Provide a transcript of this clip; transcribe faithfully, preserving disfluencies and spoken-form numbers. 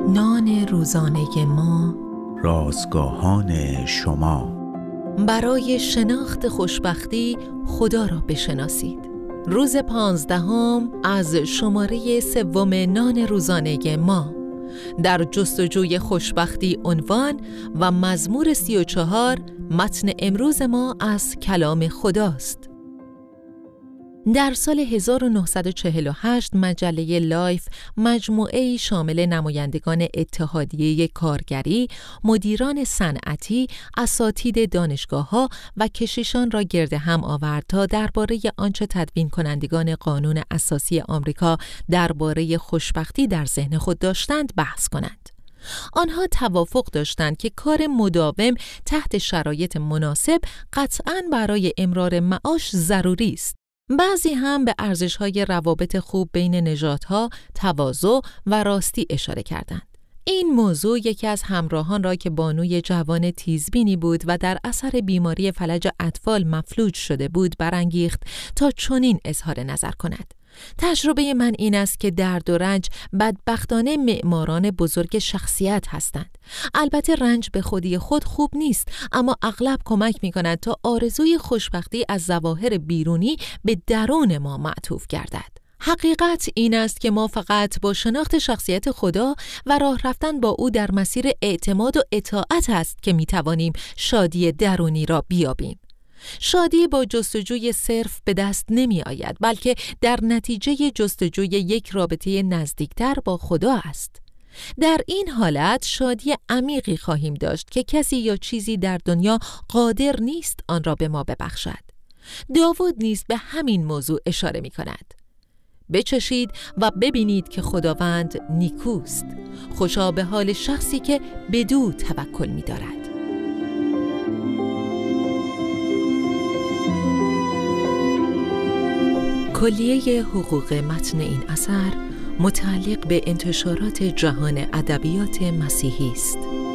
نان روزانه ما، رازگاهان شما. برای شناخت خوشبختی خدا را بشناسید. روز پانزدهم از شماره سوم نان روزانه ما. در جستجوی خوشبختی عنوان و مزمور سی و چهار. متن امروز ما از کلام خداست. در سال هزار و نهصد و چهل و هشت مجله لایف مجموعه‌ای شامل نمایندگان اتحادیه کارگری، مدیران صنعتی، اساتید دانشگاه‌ها و کشیشان را گرد هم آورد تا درباره آنچه تدوین کنندگان قانون اساسی آمریکا درباره خوشبختی در ذهن خود داشتند بحث کنند. آنها توافق داشتند که کار مداوم تحت شرایط مناسب قطعاً برای امرار معاش ضروری است. بعضی هم به ارزش‌های روابط خوب بین نژادها، تواضع و راستی اشاره کردند. این موضوع یکی از همراهان را که بانوی جوان تیزبینی بود و در اثر بیماری فلج اطفال مفلوج شده بود برانگیخت تا چنین اظهار نظر کند: تجربه من این است که درد و رنج بدبختانه معماران بزرگ شخصیت هستند. البته رنج به خودی خود خوب نیست، اما اغلب کمک می کند تا آرزوی خوشبختی از ظواهر بیرونی به درون ما معطوف گردد. حقیقت این است که ما فقط با شناخت شخصیت خدا و راه رفتن با او در مسیر اعتماد و اطاعت است که می توانیم شادی درونی را بیابیم. شادی با جستجوی صرف به دست نمی آید، بلکه در نتیجه جستجوی یک رابطه نزدیکتر با خدا است. در این حالت شادی عمیقی خواهیم داشت که کسی یا چیزی در دنیا قادر نیست آن را به ما ببخشد. داوود نیز به همین موضوع اشاره می کند: بچشید و ببینید که خداوند نیکوست، خوشا به حال شخصی که بدو توکل می دارد. کلیه حقوق متن این اثر متعلق به انتشارات جهان ادبیات مسیحی است.